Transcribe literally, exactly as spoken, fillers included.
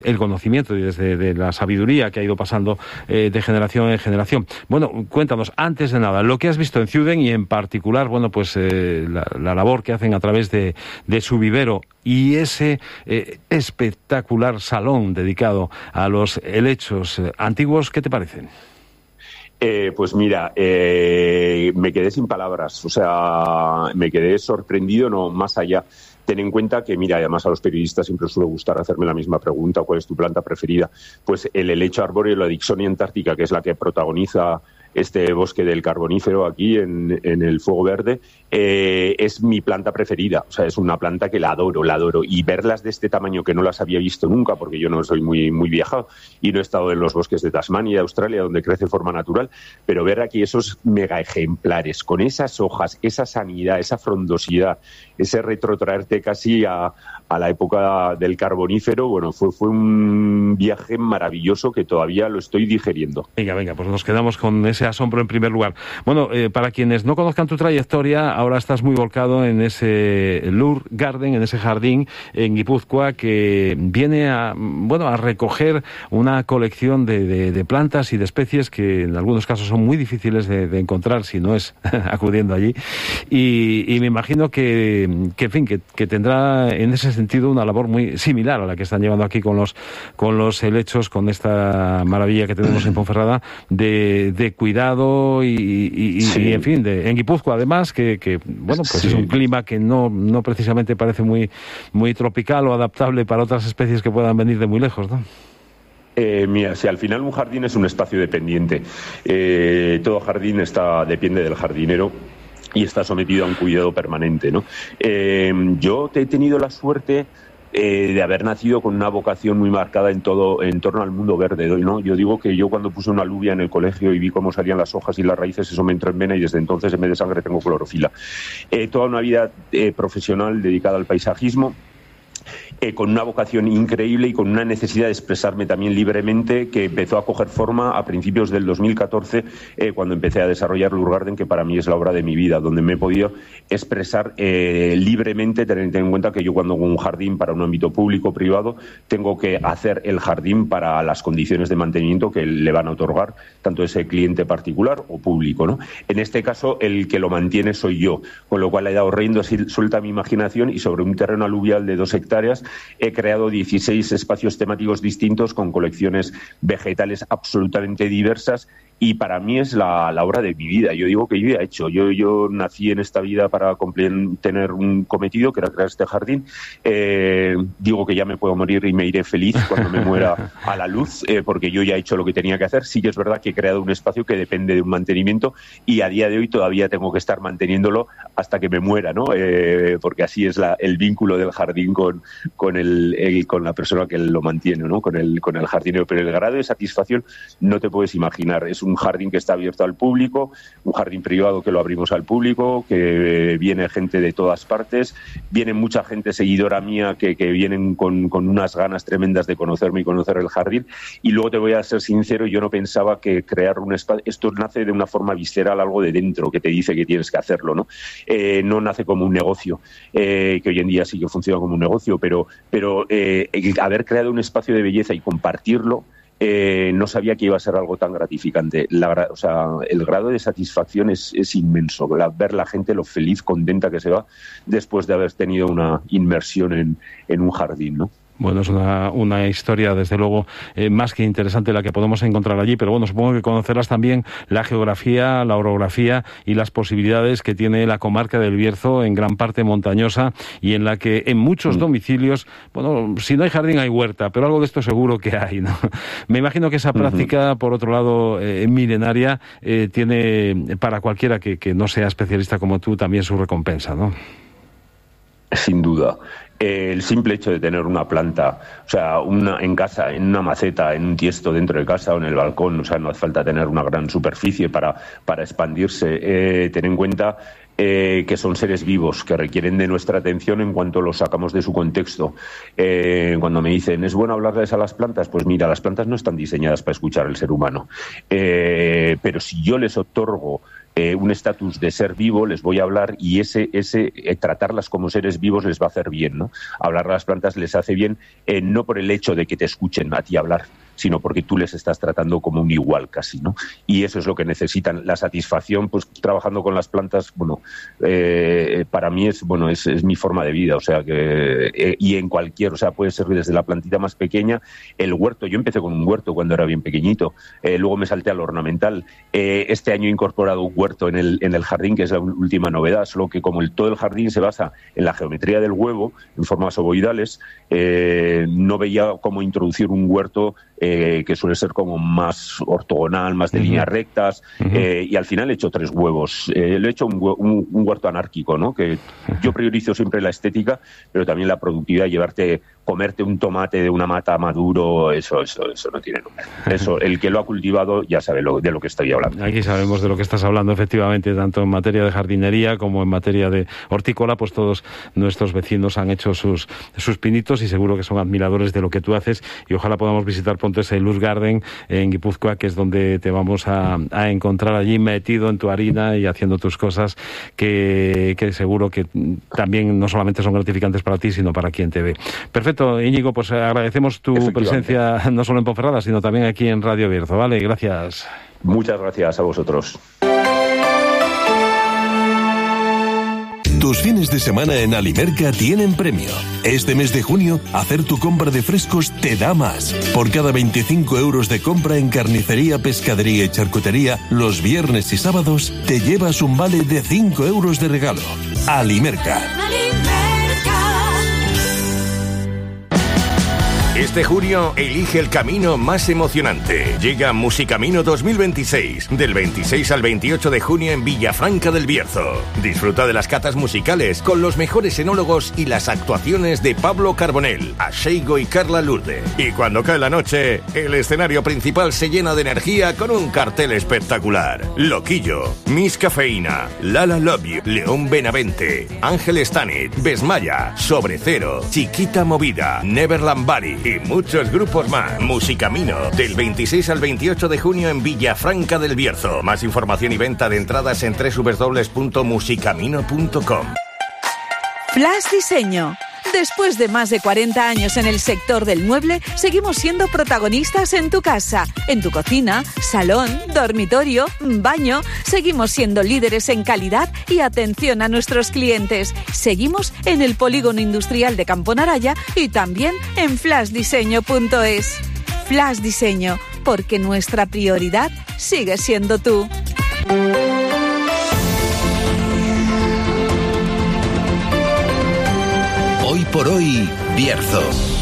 el conocimiento y desde de la sabiduría que ha ido pasando eh, de generación en generación. Bueno, cuéntanos, antes de nada, lo que has visto en Ciuden y en particular, bueno, pues eh, la, la labor que hacen a través de, de su vivero y ese eh, espectacular salón dedicado a los helechos eh, antiguos, ¿qué te parecen? Eh, pues mira, eh, me quedé sin palabras, o sea, me quedé sorprendido, no más allá. Ten en cuenta que, mira, además a los periodistas siempre suele gustar hacerme la misma pregunta, ¿cuál es tu planta preferida? Pues el helecho arbóreo, la Dicksonia antártica, que es la que protagoniza este bosque del Carbonífero aquí en, en el Fuego Verde, eh, es mi planta preferida. O sea, es una planta que la adoro, la adoro. Y verlas de este tamaño, que no las había visto nunca, porque yo no soy muy, muy viajado y no he estado en los bosques de Tasmania y de Australia, donde crece de forma natural, pero ver aquí esos mega ejemplares, con esas hojas, esa sanidad, esa frondosidad, ese retrotraerte casi a, a la época del Carbonífero, bueno, fue, fue un viaje maravilloso que todavía lo estoy digeriendo. Venga, venga, pues nos quedamos con ese asombro en primer lugar. Bueno, eh, para quienes no conozcan tu trayectoria, ahora estás muy volcado en ese Lure Garden, en ese jardín en Guipúzcoa, que viene a, bueno, a recoger una colección de, de, de plantas y de especies que en algunos casos son muy difíciles de, de encontrar si no es acudiendo allí. Y, y me imagino que, que en fin, que, que tendrá en ese sentido una labor muy similar a la que están llevando aquí con los, con los helechos, con esta maravilla que tenemos en Ponferrada de, de cuidar cuidado y, y, sí. y en fin, de, en Guipúzcoa además, que, que bueno, pues sí. es un clima que no, no precisamente parece muy, muy tropical o adaptable para otras especies que puedan venir de muy lejos, ¿no? Eh, mira, si al final un jardín es un espacio dependiente, eh, todo jardín está depende del jardinero y está sometido a un cuidado permanente, ¿no? Eh, yo he tenido la suerte Eh, de haber nacido con una vocación muy marcada en todo, en torno al mundo verde, ¿no? Yo digo que yo cuando puse una alubia en el colegio y vi cómo salían las hojas y las raíces, eso me entró en vena y desde entonces en vez de sangre tengo clorofila. Eh, toda una vida eh, profesional dedicada al paisajismo, Eh, con una vocación increíble y con una necesidad de expresarme también libremente, que empezó a coger forma a principios del dos mil catorce, eh, cuando empecé a desarrollar Lure Garden, que para mí es la obra de mi vida, donde me he podido expresar eh, libremente, tener en cuenta que yo cuando hago un jardín para un ámbito público o privado, tengo que hacer el jardín para las condiciones de mantenimiento que le van a otorgar tanto ese cliente particular o público, ¿no? En este caso, el que lo mantiene soy yo, con lo cual he dado rienda suelta a mi imaginación y sobre un terreno aluvial de dos hectáreas he creado dieciséis espacios temáticos distintos con colecciones vegetales absolutamente diversas y para mí es la, la obra de mi vida. Yo digo que yo ya he hecho. Yo, yo nací en esta vida para cumplir, tener un cometido, que era crear este jardín. Eh, digo que ya me puedo morir y me iré feliz cuando me muera a la luz, eh, porque yo ya he hecho lo que tenía que hacer. Sí que es verdad que he creado un espacio que depende de un mantenimiento y a día de hoy todavía tengo que estar manteniéndolo hasta que me muera, ¿no? Eh, porque así es la, el vínculo del jardín con, con, el, el, con la persona que lo mantiene, ¿no? Con el, con el jardinero. Pero el grado de satisfacción no te puedes imaginar. Es un un jardín que está abierto al público, un jardín privado que lo abrimos al público, que viene gente de todas partes, viene mucha gente seguidora mía que, que vienen con, con unas ganas tremendas de conocerme y conocer el jardín. Y luego te voy a ser sincero, yo no pensaba que crear un espacio, esto nace de una forma visceral, algo de dentro que te dice que tienes que hacerlo, ¿no? Eh, no nace como un negocio, eh, que hoy en día sí que funciona como un negocio, pero, pero eh, el haber creado un espacio de belleza y compartirlo, Eh, no sabía que iba a ser algo tan gratificante. La, o sea, el grado de satisfacción es, es inmenso. La, ver la gente lo feliz, contenta que se va después de haber tenido una inmersión en, en un jardín, ¿no? Bueno, es una, una historia, desde luego, eh, más que interesante la que podemos encontrar allí, pero bueno, supongo que conocerás también la geografía, la orografía y las posibilidades que tiene la comarca del Bierzo, en gran parte montañosa, y en la que en muchos domicilios, bueno, si no hay jardín hay huerta, pero algo de esto seguro que hay, ¿no? Me imagino que esa práctica, por otro lado, eh, milenaria, eh, tiene para cualquiera que, que no sea especialista como tú también su recompensa, ¿no? Sin duda. El simple hecho de tener una planta, o sea, una en casa, en una maceta, en un tiesto dentro de casa o en el balcón, o sea, no hace falta tener una gran superficie para, para expandirse. Eh, ten en cuenta eh, que son seres vivos que requieren de nuestra atención en cuanto los sacamos de su contexto. Eh, cuando me dicen, ¿es bueno hablarles a las plantas? Pues mira, las plantas no están diseñadas para escuchar al ser humano. Eh, pero si yo les otorgo eh, un estatus de ser vivo, les voy a hablar y ese, ese eh, tratarlas como seres vivos les va a hacer bien, ¿no? Hablar a las plantas les hace bien, eh, no por el hecho de que te escuchen a ti hablar, sino porque tú les estás tratando como un igual casi, ¿no? Y eso es lo que necesitan. La satisfacción, pues trabajando con las plantas, bueno, eh, para mí es, bueno, es, es mi forma de vida, o sea, que eh, y en cualquier, o sea, puede ser desde la plantita más pequeña, el huerto. Yo empecé con un huerto cuando era bien pequeñito, eh, luego me salté al ornamental. Eh, este año he incorporado un huerto en el, en el jardín, que es la última novedad, solo que como el, todo el jardín se basa en la geometría del huevo, en formas ovoidales, eh, no veía cómo introducir un huerto Eh, que suele ser como más ortogonal, más de uh-huh. líneas rectas, uh-huh. eh, y al final he hecho tres huevos. Eh, le he hecho un, un, un huerto anárquico, ¿no? Que yo priorizo siempre la estética, pero también la productividad, llevarte, comerte un tomate de una mata maduro, eso, eso, eso no tiene nombre. Eso, el que lo ha cultivado ya sabe lo, de lo que estoy hablando. Aquí sabemos de lo que estás hablando, efectivamente, tanto en materia de jardinería como en materia de hortícola, pues todos nuestros vecinos han hecho sus, sus pinitos y seguro que son admiradores de lo que tú haces, y ojalá podamos visitar pronto ese Luz Garden en Guipúzcoa, que es donde te vamos a, a encontrar allí metido en tu harina y haciendo tus cosas, que, que seguro que también no solamente son gratificantes para ti, sino para quien te ve. Perfecto, Íñigo, pues agradecemos tu presencia no solo en Ponferrada, sino también aquí en Radio Bierzo, ¿vale? Gracias. Muchas gracias a vosotros. Tus fines de semana en Alimerca tienen premio. Este mes de junio, hacer tu compra de frescos te da más. Por cada veinticinco euros de compra en carnicería, pescadería y charcutería, los viernes y sábados, te llevas un vale de cinco euros de regalo. Alimerca. Este junio, elige el camino más emocionante. Llega Musicamino dos mil veintiséis, del veintiséis al veintiocho de junio en Villafranca del Bierzo. Disfruta de las catas musicales con los mejores enólogos y las actuaciones de Pablo Carbonell, Asheigo y Carla Lourde. Y cuando cae la noche, el escenario principal se llena de energía con un cartel espectacular. Loquillo, Miss Cafeína, Lala Love You, León Benavente, Ángel Stanit, Besmaya, Sobre Cero, Chiquita Movida, Neverland Bari y muchos grupos más. Musicamino, del veintiséis al veintiocho de junio en Villafranca del Bierzo. Más información y venta de entradas en doble u doble u doble u punto musicamino punto com. Flash Diseño. Después de más de cuarenta años en el sector del mueble, seguimos siendo protagonistas en tu casa, en tu cocina, salón, dormitorio, baño. Seguimos siendo líderes en calidad y atención a nuestros clientes. Seguimos en el Polígono Industrial de Campo Naraya y también en flash diseño punto es. Flash Diseño, porque nuestra prioridad sigue siendo tú. Hoy por hoy, Bierzo.